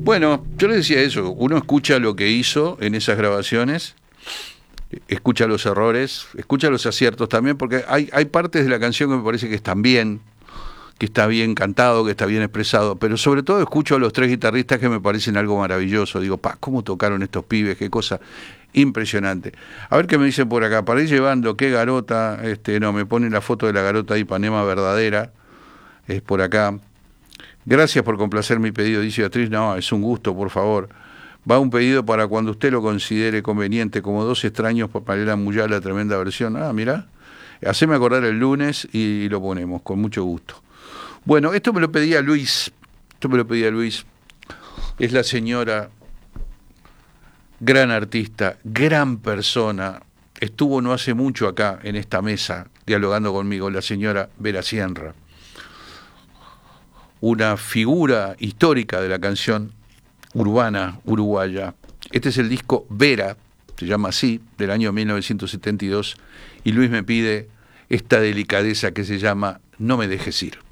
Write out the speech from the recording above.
Bueno, yo le decía eso, uno escucha lo que hizo en esas grabaciones, escucha los errores, escucha los aciertos también, porque hay partes de la canción que me parece que están bien, que está bien cantado, que está bien expresado, pero sobre todo escucho a los tres guitarristas que me parecen algo maravilloso. Digo, ¿cómo tocaron estos pibes? Qué cosa impresionante. A ver qué me dicen por acá, para ir llevando, qué garota, no, me ponen la foto de la garota de Ipanema verdadera, es por acá. Gracias por complacer mi pedido, dice Beatriz. No, es un gusto, por favor. Va un pedido para cuando usted lo considere conveniente, como Dos extraños por Palera Muyá, la tremenda versión. Ah, mirá, haceme acordar el lunes y lo ponemos, con mucho gusto. Bueno, esto me lo pedía Luis. Es la señora, gran artista, gran persona. Estuvo no hace mucho acá, en esta mesa, dialogando conmigo, la señora Vera Sierra. Una figura histórica de la canción urbana uruguaya. Este es el disco Vera, se llama así, del año 1972, y Luis me pide esta delicadeza que se llama No me dejes ir.